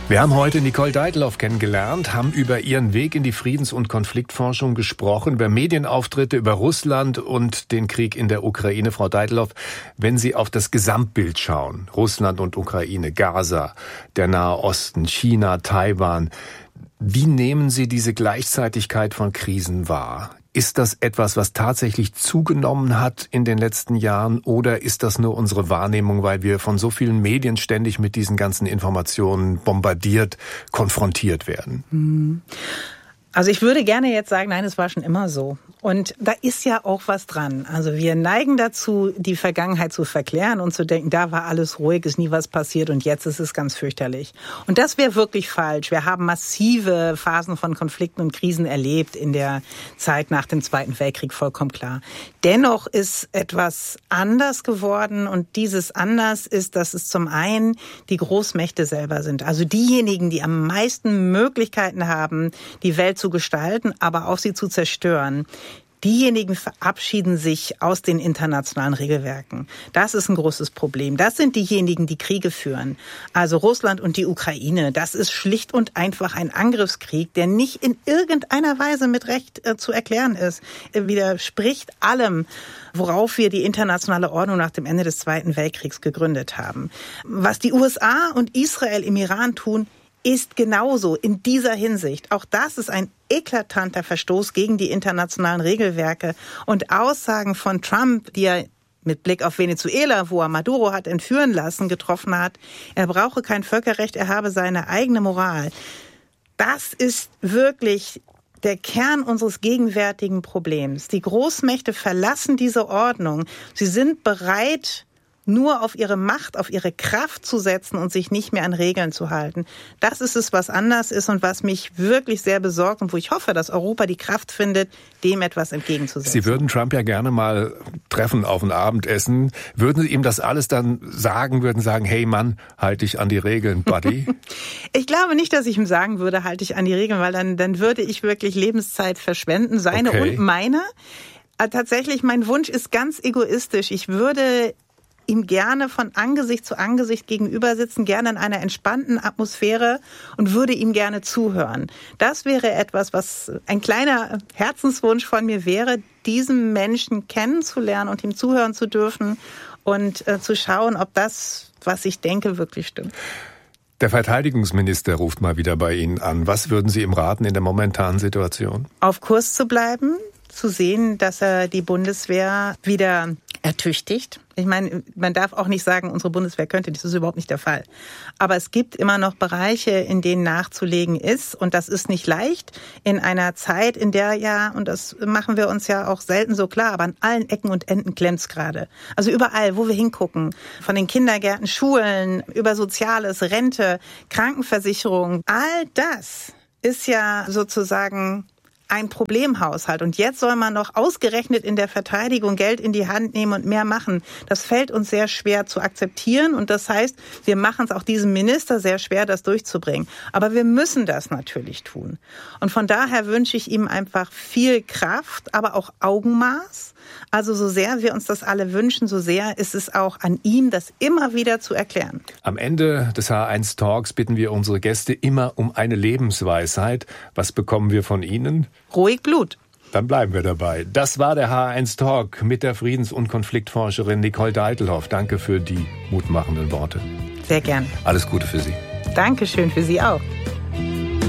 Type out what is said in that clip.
Wir haben heute Nicole Deitelhoff kennengelernt, haben über ihren Weg in die Friedens- und Konfliktforschung gesprochen, über Medienauftritte, über Russland und den Krieg in der Ukraine. Frau Deitelhoff, wenn Sie auf das Gesamtbild schauen, Russland und Ukraine, Gaza, der Nahe Osten, China, Taiwan, wie nehmen Sie diese Gleichzeitigkeit von Krisen wahr? Ist das etwas, was tatsächlich zugenommen hat in den letzten Jahren, oder ist das nur unsere Wahrnehmung, weil wir von so vielen Medien ständig mit diesen ganzen Informationen bombardiert, konfrontiert werden? Also ich würde gerne jetzt sagen, nein, es war schon immer so. Und da ist ja auch was dran. Also wir neigen dazu, die Vergangenheit zu verklären und zu denken, da war alles ruhig, ist nie was passiert und jetzt ist es ganz fürchterlich. Und das wäre wirklich falsch. Wir haben massive Phasen von Konflikten und Krisen erlebt in der Zeit nach dem Zweiten Weltkrieg, vollkommen klar. Dennoch ist etwas anders geworden, und dieses anders ist, dass es zum einen die Großmächte selber sind. Also diejenigen, die am meisten Möglichkeiten haben, die Welt zu gestalten, aber auch sie zu zerstören. Diejenigen verabschieden sich aus den internationalen Regelwerken. Das ist ein großes Problem. Das sind diejenigen, die Kriege führen. Also Russland und die Ukraine. Das ist schlicht und einfach ein Angriffskrieg, der nicht in irgendeiner Weise mit Recht zu erklären ist. Er widerspricht allem, worauf wir die internationale Ordnung nach dem Ende des Zweiten Weltkriegs gegründet haben. Was die USA und Israel im Iran tun, ist genauso in dieser Hinsicht. Auch das ist ein eklatanter Verstoß gegen die internationalen Regelwerke. Und Aussagen von Trump, die er mit Blick auf Venezuela, wo er Maduro hat entführen lassen, getroffen hat, er brauche kein Völkerrecht, er habe seine eigene Moral. Das ist wirklich der Kern unseres gegenwärtigen Problems. Die Großmächte verlassen diese Ordnung. Sie sind bereit, nur auf ihre Macht, auf ihre Kraft zu setzen und sich nicht mehr an Regeln zu halten. Das ist es, was anders ist und was mich wirklich sehr besorgt und wo ich hoffe, dass Europa die Kraft findet, dem etwas entgegenzusetzen. Sie würden Trump ja gerne mal treffen auf ein Abendessen. Würden Sie ihm das alles dann sagen, würden sagen, hey Mann, halt dich an die Regeln, Buddy? Ich glaube nicht, dass ich ihm sagen würde, halt dich an die Regeln, weil dann würde ich wirklich Lebenszeit verschwenden, seine und meine. Tatsächlich, mein Wunsch ist ganz egoistisch. Ich würde ihm gerne von Angesicht zu Angesicht gegenüber sitzen, gerne in einer entspannten Atmosphäre, und würde ihm gerne zuhören. Das wäre etwas, was ein kleiner Herzenswunsch von mir wäre, diesen Menschen kennenzulernen und ihm zuhören zu dürfen und zu schauen, ob das, was ich denke, wirklich stimmt. Der Verteidigungsminister ruft mal wieder bei Ihnen an. Was würden Sie ihm raten in der momentanen Situation? Auf Kurs zu bleiben, zu sehen, dass er die Bundeswehr wieder ertüchtigt. Ich meine, man darf auch nicht sagen, unsere Bundeswehr könnte, das ist überhaupt nicht der Fall. Aber es gibt immer noch Bereiche, in denen nachzulegen ist. Und das ist nicht leicht in einer Zeit, in der ja, und das machen wir uns ja auch selten so klar, aber an allen Ecken und Enden klemmt's gerade. Also überall, wo wir hingucken, von den Kindergärten, Schulen, über Soziales, Rente, Krankenversicherung, all das ist ja sozusagen ein Problemhaushalt. Und jetzt soll man noch ausgerechnet in der Verteidigung Geld in die Hand nehmen und mehr machen. Das fällt uns sehr schwer zu akzeptieren. Und das heißt, wir machen es auch diesem Minister sehr schwer, das durchzubringen. Aber wir müssen das natürlich tun. Und von daher wünsche ich ihm einfach viel Kraft, aber auch Augenmaß. Also so sehr wir uns das alle wünschen, so sehr ist es auch an ihm, das immer wieder zu erklären. Am Ende des H1 Talks bitten wir unsere Gäste immer um eine Lebensweisheit. Was bekommen wir von Ihnen? Ruhig Blut. Dann bleiben wir dabei. Das war der H1 Talk mit der Friedens- und Konfliktforscherin Nicole Deitelhoff. Danke für die mutmachenden Worte. Sehr gern. Alles Gute für Sie. Dankeschön, für Sie auch.